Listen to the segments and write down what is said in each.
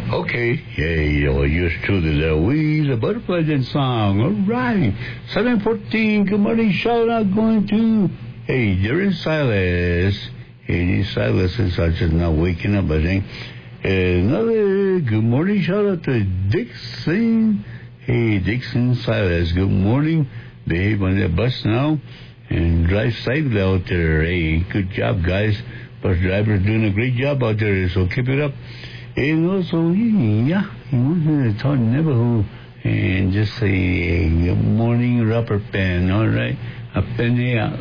Okay. Hey, yours truly there. We, the Butterflies and Song. All right. 7:14. Good morning. Shout out going to, hey, Darren Silas. Hey, Silas is just not waking up, I think. Another good morning. Shout out to Dixon. Hey, Dixon Silas. Good morning. Behave on that bus now. And drive safely out there. Hey, good job, guys. Bus driver's doing a great job out there, so keep it up. And also, yeah, he wants me to talk Navajo and just say, hey, good morning, Rubber Pen, all right? A penny out.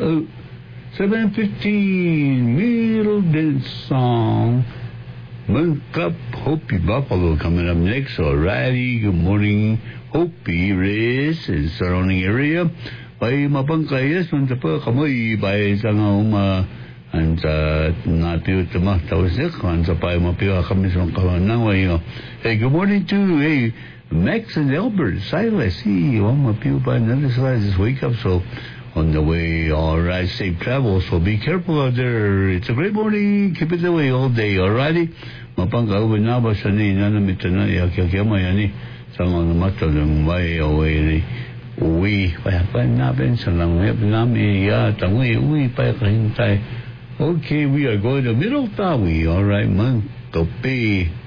7:15, Middle Dance Song. Milk Up, Hopi Buffalo coming up next, all righty. Good morning, Hopi, Riz, and surrounding area. By mapangkayas, man sa pa, kamoy, by sa nga and napiyo tama tawasik and sa pa mapiyo kami sa kahanang wayo. Hey, good morning to hey Max and Albert Silas. Hey, mapiyo pa another Silas just wake up, so on the way. All right, safe travel, so be careful out there. It's a great morning, keep it that way all day. Alrighty, mapangkawan na ba sa ni nanamita na yakiyama yani sa mga mata ng way away. Uwi pa namin sa langwep namin tangi uwi pa kahintay. Okay, we are going to Middle Tawi. All right, man. Kape.